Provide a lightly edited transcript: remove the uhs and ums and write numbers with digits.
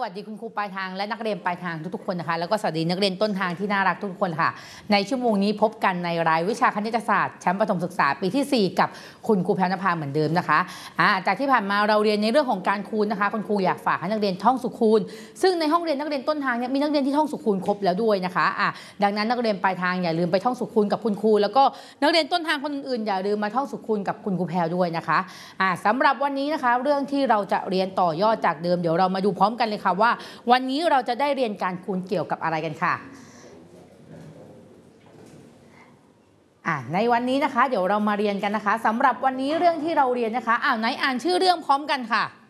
วัสดีคุณครูปลายทางและนักเรียนปลายทางทุกๆคนนะคะแล้วก็สวัสดีนักเรียนต้นทางที่น่ารักทุกคนค่ะในชั่วโมงนี้พบกันในรายวิชาคณิตศาสตร์ชั้นประถมศึกษาปีที่4กับคุณครูแพรวนภาเหมือนเดิมนะคะจากที่ผ่านมาเราเรียนในเรื่องของการคูณนะคะคุณครูอยากฝากให้นักเรียนท่องสุขคูณซึ่งในห้องเรียนนักเรียนต้นทางเนี่ยมีนักเรียนที่ท่องสุขคูณครบแล้วด้วยนะคะดังนั้นนักเรียนปลายทางอย่าลืมไปท่องสุขคูณกับคุณครูแล้วก็นักเรียนต้นทางคนอื่นๆอย่าลืมมาท่องสุขคูณกับคุณครูแพรด้วยนะคะสำหรับวันนี้นะคะเรื่องที่เราจะเรียนต่อยอดจากเดิมเดี๋ยวเรามาดูพร้อมกันเลยค่ะว่าวันนี้เราจะได้เรียนการคูณเกี่ยวกับอะไรกันค่ะในวันนี้นะคะเดี๋ยวเรามาเรียนกันนะคะสำหรับวันนี้เรื่องที่เราเรียนนะคะไหนอ่านชื่อเรื่องพร้อมกันค่ะ